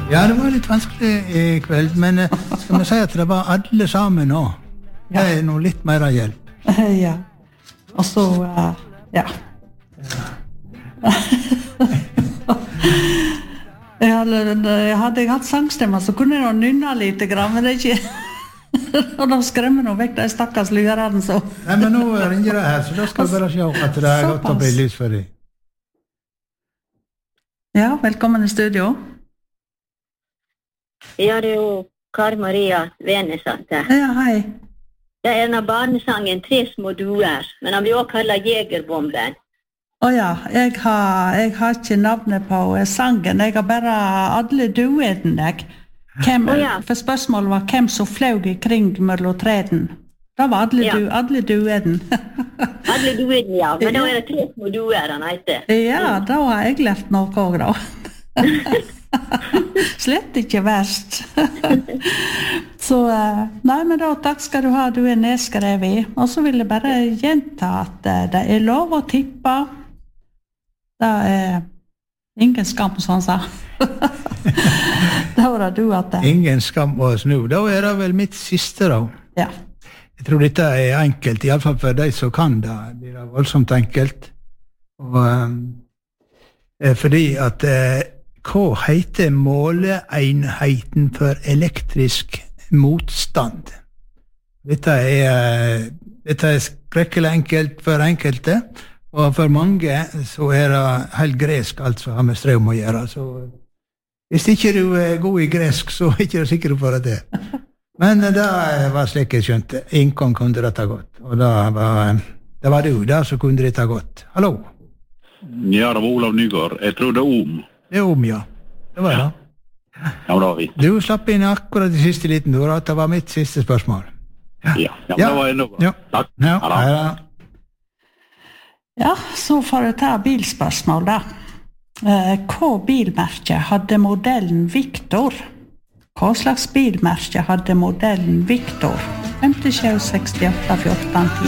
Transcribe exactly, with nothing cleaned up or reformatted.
Ja, det var litt vanskelig i kveld, men skal vi si at det var alle sammen nå? Det er noe litt mer hjelp. Ja. Og så, uh, ja. jeg, hadde, jeg hadde jeg hatt sangstemmer, så kunne jeg nynne litt, men det er ikke... og da skremmer nå vekk de stakkars lyreren, så... Nei, men nå ringer det her, så da skal vi bare se at det er godt å bli lys for deg. Ja, velkommen i studio. Ja, det er jo Kari Maria Venesant her. Ja, hei. Det er en av barnesangen Tre små duer, men han blir også kallet Jegerbomben. Åja, jeg har, jeg har ikke navnet på sangen, jeg har bare alle dueden, jeg. Hvem, oh, ja. For spørsmålet var hvem som fløg i kring mellom treden. Da var alle, ja. du, alle dueden. alle dueden, ja. Men da er det Tre små duer han heter. Ja, da har jeg lært noe også, da. Slett ikke verst. Så, nei, men da, takk skal du ha, du er nedskrevet. Og så vil jeg bare gjenta at det er lov å tippe. Det er ingen skam, som han sa. Da var det du at det... Ingen skam å snu. Da er det vel mitt siste, da. Ja. Jeg tror dette er enkelt, i alle fall for de som kan det. Det er voldsomt enkelt. Og, um, fordi at uh, hva heter måleenheten for elektrisk motstand? Dette er, dette er skrekkelig enkelt for enkelte, og for mange så er det helt gresk alt som har med strøm å gjøre. Så hvis ikke du er god i gresk, så er ikke du sikker på det. Men det var slik jeg skjønte. Ingen kunne dette godt. Og det var, det var du der som kunne dette godt. Hallo? Ja, det var Olav Nygaard. Jeg tror det er om. Det er om, ja. Det var det. Ja, men da har vi. Du slapp inn akkurat i siste liten ord, at det var mitt siste spørsmål. Ja, ja, ja, men det var enda bra. Ja. Takk. Ja, ja, ja. Ja, så får jeg ta bilspørsmål da. Hva bilmerke hadde modellen Victor? Hva slags bilmerke hadde modellen Victor? fem sju seks åtte fjorten ti.